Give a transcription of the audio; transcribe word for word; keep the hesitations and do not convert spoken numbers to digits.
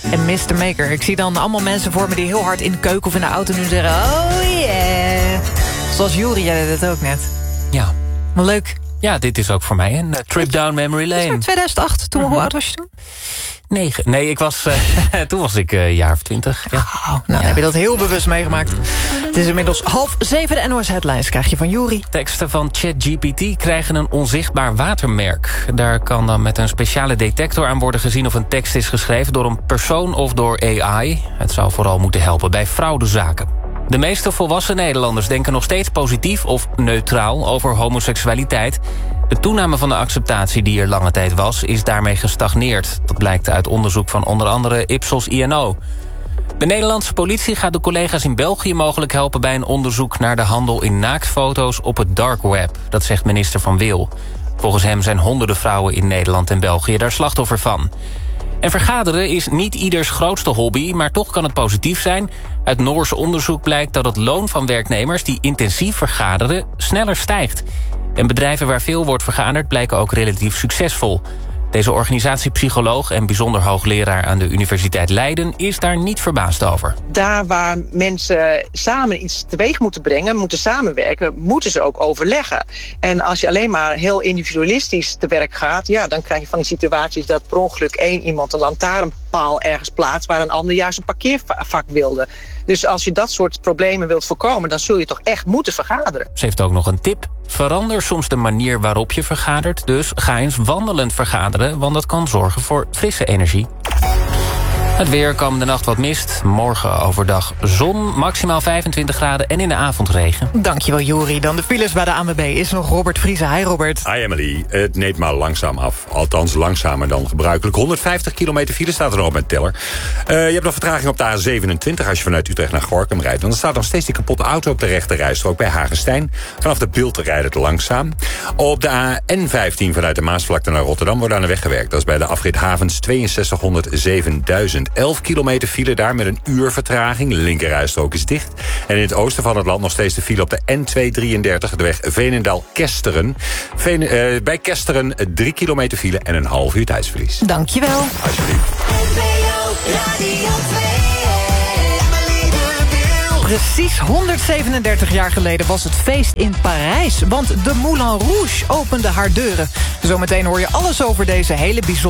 en mister Maker. Ik zie dan allemaal mensen voor me die heel hard in de keuken of in de auto nu zeggen... oh yeah. Zoals Juri, jij deed het ook net. Ja. Maar leuk. Ja, dit is ook voor mij een uh, trip down memory lane. tweeduizend acht, toen, Mm-hmm. hoe oud was je toen? Negen. Nee, ik was, uh, toen was ik een uh, jaar of twintig. Ja. Oh, nou, dan heb je dat heel bewust meegemaakt. Het is inmiddels half zeven, de N O S Headlines krijg je van Juri. Teksten van ChatGPT krijgen een onzichtbaar watermerk. Daar kan dan met een speciale detector aan worden gezien... of een tekst is geschreven door een persoon of door A I. Het zou vooral moeten helpen bij fraudezaken. De meeste volwassen Nederlanders denken nog steeds positief of neutraal over homoseksualiteit. De toename van de acceptatie die er lange tijd was, is daarmee gestagneerd. Dat blijkt uit onderzoek van onder andere Ipsos I N O. De Nederlandse politie gaat de collega's in België mogelijk helpen... bij een onderzoek naar de handel in naaktfoto's op het dark web. Dat zegt minister Van Wil. Volgens hem zijn honderden vrouwen in Nederland en België daar slachtoffer van. En vergaderen is niet ieders grootste hobby, maar toch kan het positief zijn. Uit Noors onderzoek blijkt dat het loon van werknemers die intensief vergaderen sneller stijgt. En bedrijven waar veel wordt vergaderd blijken ook relatief succesvol. Deze organisatiepsycholoog en bijzonder hoogleraar aan de Universiteit Leiden is daar niet verbaasd over. Daar waar mensen samen iets teweeg moeten brengen, moeten samenwerken, moeten ze ook overleggen. En als je alleen maar heel individualistisch te werk gaat, ja, dan krijg je van die situaties dat per ongeluk één iemand een lantaarnpaal ergens plaatst waar een ander juist een parkeervak wilde. Dus als je dat soort problemen wilt voorkomen, dan zul je toch echt moeten vergaderen. Ze heeft ook nog een tip. Verander soms de manier waarop je vergadert. Dus ga eens wandelend vergaderen, want dat kan zorgen voor frisse energie. Het weer, komende nacht wat mist. Morgen overdag zon, maximaal vijfentwintig graden en in de avond regen. Dankjewel, Juri. Dan de files bij de A N W B is nog Robert Vriese. Hi, Robert. Hi, Emily. Het neemt maar langzaam af. Althans, langzamer dan gebruikelijk. honderdvijftig kilometer file staat er nog op met teller. Uh, je hebt nog vertraging op de A zevenentwintig als je vanuit Utrecht naar Gorinchem rijdt. Want er staat nog steeds die kapotte auto op de rechte rijstrook bij Hagestein. Vanaf de Bilt rijdt het langzaam. Op de A N vijftien vanuit de Maasvlakte naar Rotterdam wordt aan de weg gewerkt. Dat is bij de afrit Havens tweeënzestighonderd zevenduizend. elf kilometer file daar met een uur vertraging. De linkerrijstrook is dicht. En in het oosten van het land nog steeds de file op de N tweehonderddrieëndertig... de weg Veenendaal-Kesteren. Veen, uh, bij Kesteren drie kilometer file en een half uur tijdsverlies. Dankjewel. Alsjeblieft. Precies honderdzevenendertig jaar geleden was het feest in Parijs. Want de Moulin Rouge opende haar deuren. Zometeen hoor je alles over deze hele bijzondere